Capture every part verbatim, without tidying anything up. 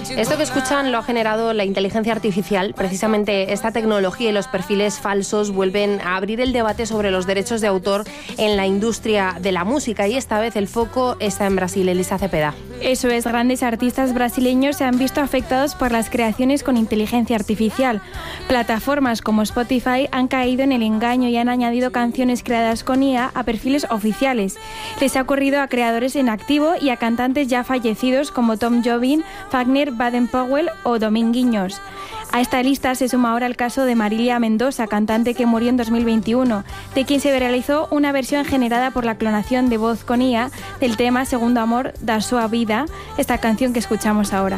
Esto que escuchan lo ha generado la inteligencia artificial. Precisamente esta tecnología y los perfiles falsos vuelven a abrir el debate sobre los derechos de autor en la industria de la música, y esta vez el foco está en Brasil. Elisa Cepeda. Eso es, grandes artistas brasileños se han visto afectados por las creaciones con inteligencia artificial. Plataformas como Spotify han caído en el engaño y han añadido canciones creadas con I A a perfiles oficiales. Les ha ocurrido a creadores en activo y a cantantes ya fallecidos como Tom Jobim, Fagner, Baden-Powell o Dominguinhos. A esta lista se suma ahora el caso de Marília Mendoza, cantante que murió en dos mil veintiuno, de quien se realizó una versión generada por la clonación de voz con I A del tema Segundo Amor da Sua Vida, esta canción que escuchamos ahora.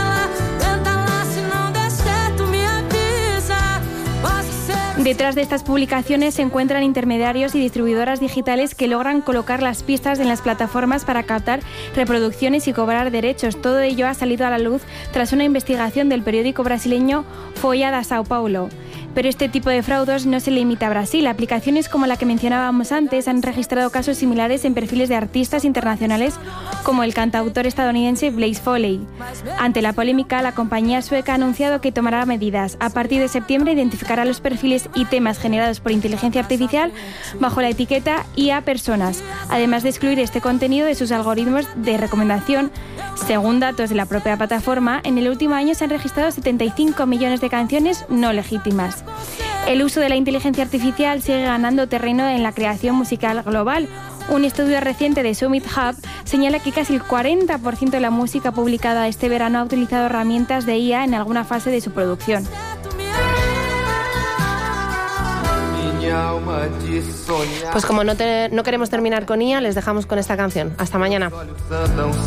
Detrás de estas publicaciones se encuentran intermediarios y distribuidoras digitales que logran colocar las pistas en las plataformas para captar reproducciones y cobrar derechos. Todo ello ha salido a la luz tras una investigación del periódico brasileño Folha de São Paulo. Pero este tipo de fraudes no se limita a Brasil. Aplicaciones como la que mencionábamos antes han registrado casos similares en perfiles de artistas internacionales como el cantautor estadounidense Blaze Foley. Ante la polémica, la compañía sueca ha anunciado que tomará medidas. A partir de septiembre identificará los perfiles y temas generados por inteligencia artificial bajo la etiqueta I A Personas, además de excluir este contenido de sus algoritmos de recomendación. Según datos de la propia plataforma, en el último año se han registrado setenta y cinco millones de canciones no legítimas. El uso de la inteligencia artificial sigue ganando terreno en la creación musical global. Un estudio reciente de Summit Hub señala que casi el cuarenta por ciento de la música publicada este verano ha utilizado herramientas de I A en alguna fase de su producción. Pues como no, te, no queremos terminar con I A, les dejamos con esta canción. Hasta mañana.